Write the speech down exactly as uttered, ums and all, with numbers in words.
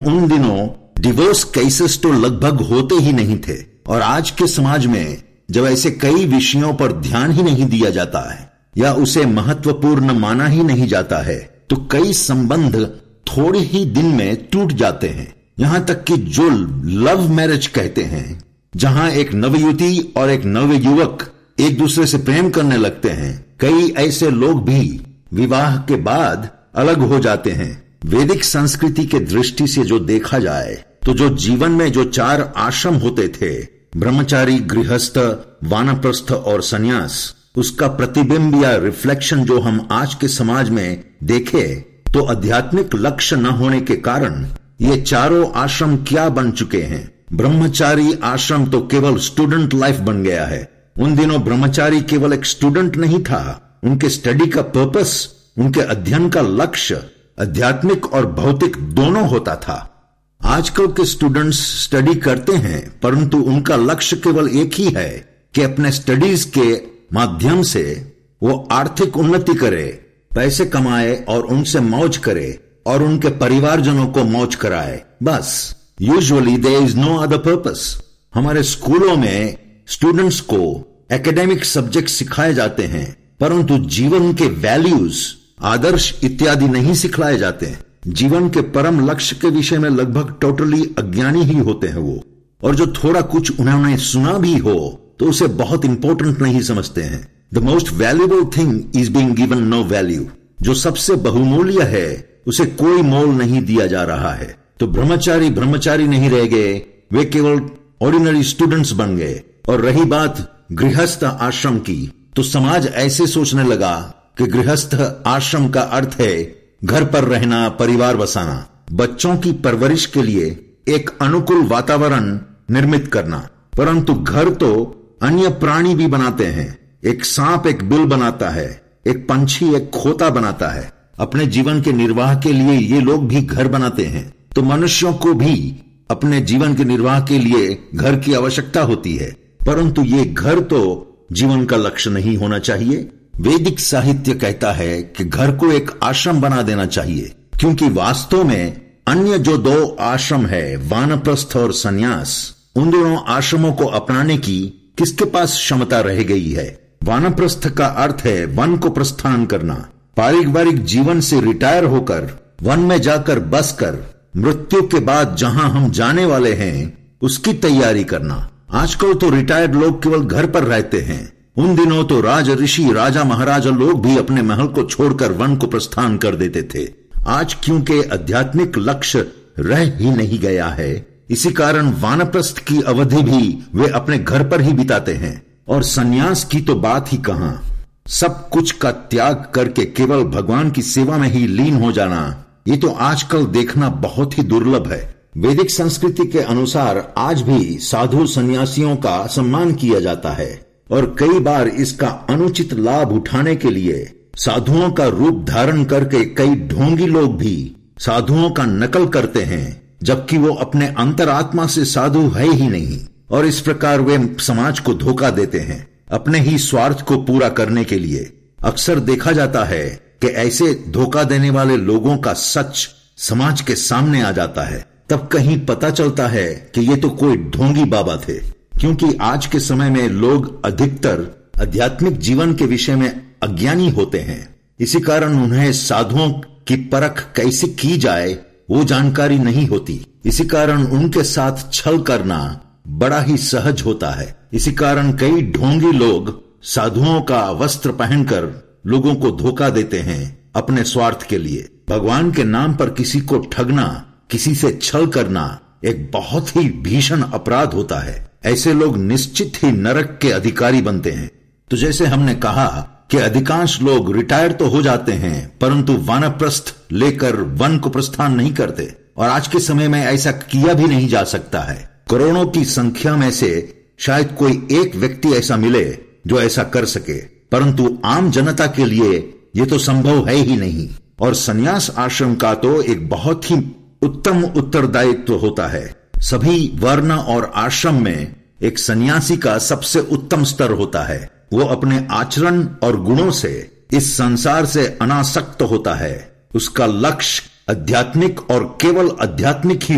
उन दिनों divorce cases तो लगभग होते ही नहीं थे, और आज के समाज में जब ऐसे कई विषयों पर ध्यान ही नहीं दिया जाता है या उसे महत्वपूर्ण माना ही नहीं जाता है, तो कई संबंध थोड़े ही दिन में टूट जाते हैं। यहां तक कि जो लव मैरिज कहते हैं, जहां एक नवयुवती और एक नवयुवक एक दूसरे से प्रेम करने लगते हैं, कई ऐसे लोग भी विवाह के बाद अलग हो जाते हैं। वैदिक संस्कृति के दृष्टि से जो देखा जाए तो जो जीवन में जो चार आश्रम होते थे, ब्रह्मचारी, गृहस्थ, वानप्रस्थ और सन्यास, उसका प्रतिबिंब या रिफ्लेक्शन जो हम आज के समाज में देखे तो आध्यात्मिक लक्ष्य न होने के कारण ये चारों आश्रम क्या बन चुके हैं। ब्रह्मचारी आश्रम तो केवल स्टूडेंट लाइफ बन गया है। उन दिनों ब्रह्मचारी केवल एक स्टूडेंट नहीं था, उनके स्टडी का पर्पस, उनके अध्ययन का लक्ष्य आध्यात्मिक और भौतिक दोनों होता था। आजकल के स्टूडेंट्स स्टडी करते हैं, परंतु उनका लक्ष्य केवल एक ही है कि अपने स्टडीज के माध्यम से वो आर्थिक उन्नति करे, पैसे कमाए और उनसे मौज करे और उनके परिवारजनों को मौज कराए, बस। Usually there is no other purpose. हमारे स्कूलों में स्टूडेंट्स को एकेडमिक सब्जेक्ट सिखाए जाते हैं, परंतु जीवन के वैल्यूज, आदर्श इत्यादि नहीं सिखलाए जाते हैं। जीवन के परम लक्ष्य के विषय में लगभग टोटली अज्ञानी ही होते हैं वो, और जो थोड़ा कुछ उन्होंने सुना भी हो तो उसे बहुत इंपॉर्टेंट नहीं समझते हैं। The most valuable thing is being given no value. जो सबसे बहुमूल्य है उसे कोई मोल नहीं दिया जा रहा है। तो ब्रह्मचारी ब्रह्मचारी नहीं रह गए, वे केवल ऑर्डिनरी स्टूडेंट्स बन गए। और रही बात गृहस्थ आश्रम की, तो समाज ऐसे सोचने लगा कि गृहस्थ आश्रम का अर्थ है घर पर रहना, परिवार बसाना, बच्चों की परवरिश के लिए एक अनुकूल वातावरण निर्मित करना। परंतु घर तो अन्य प्राणी भी बनाते हैं। एक सांप एक बिल बनाता है, एक पंछी एक खोता बनाता है। अपने जीवन के निर्वाह के लिए ये लोग भी घर बनाते हैं। तो मनुष्यों को भी अपने जीवन के निर्वाह के लिए घर की आवश्यकता होती है, परंतु ये घर तो जीवन का लक्ष्य नहीं होना चाहिए। वैदिक साहित्य कहता है कि घर को एक आश्रम बना देना चाहिए, क्योंकि वास्तव में अन्य जो दो आश्रम है, वानप्रस्थ और सन्यास, उन दोनों आश्रमों को अपनाने की किसके पास क्षमता रह गई है। वानप्रस्थ का अर्थ है वन को प्रस्थान करना, पारिवारिक जीवन से रिटायर होकर वन में जाकर बसकर मृत्यु के बाद जहां हम जाने वाले हैं उसकी तैयारी करना। आजकल तो रिटायर्ड लोग केवल घर पर रहते हैं। उन दिनों तो राज ऋषि, राजा महाराजा लोग भी अपने महल को छोड़कर वन को प्रस्थान कर देते थे। आज क्योंकि आध्यात्मिक लक्ष्य रह ही नहीं गया है, इसी कारण वानप्रस्थ की अवधि भी वे अपने घर पर ही बिताते हैं। और सन्यास की तो बात ही कहां। सब कुछ का त्याग करके केवल भगवान की सेवा में ही लीन हो जाना, ये तो आजकल देखना बहुत ही दुर्लभ है। वैदिक संस्कृति के अनुसार आज भी साधु सन्यासियों का सम्मान किया जाता है, और कई बार इसका अनुचित लाभ उठाने के लिए साधुओं का रूप धारण करके कई ढोंगी लोग भी साधुओं का नकल करते हैं, जबकि वो अपने अंतरात्मा से साधु है ही नहीं। और इस प्रकार वे समाज को धोखा देते हैं अपने ही स्वार्थ को पूरा करने के लिए। अक्सर देखा जाता है कि ऐसे धोखा देने वाले लोगों का सच समाज के सामने आ जाता है। तब कहीं पता चलता है कि ये तो कोई ढोंगी बाबा थे, क्योंकि आज के समय में लोग अधिकतर आध्यात्मिक जीवन के विषय में अज्ञानी होते हैं। इसी कारण उन्हें साधुओं की परख कैसे की जाए वो जानकारी नहीं होती। इसी कारण उनके साथ छल करना बड़ा ही सहज होता है। इसी कारण कई ढोंगी लोग साधुओं का वस्त्र पहनकर लोगों को धोखा देते हैं अपने स्वार्थ के लिए। भगवान के नाम पर किसी को ठगना, किसी से छल करना एक बहुत ही भीषण अपराध होता है। ऐसे लोग निश्चित ही नरक के अधिकारी बनते हैं। तो जैसे हमने कहा कि अधिकांश लोग रिटायर तो हो जाते हैं, परंतु वानप्रस्थ लेकर वन को प्रस्थान नहीं करते, और आज के समय में ऐसा किया भी नहीं जा सकता है। करोड़ों की संख्या में से शायद कोई एक व्यक्ति ऐसा मिले जो ऐसा कर सके, परंतु आम जनता के लिए ये तो संभव है ही नहीं। और सन्यास आश्रम का तो एक बहुत ही उत्तम उत्तरदायित्व होता है। सभी वर्ण और आश्रम में एक सन्यासी का सबसे उत्तम स्तर होता है। वो अपने आचरण और गुणों से इस संसार से अनासक्त होता है। उसका लक्ष्य आध्यात्मिक और केवल आध्यात्मिक ही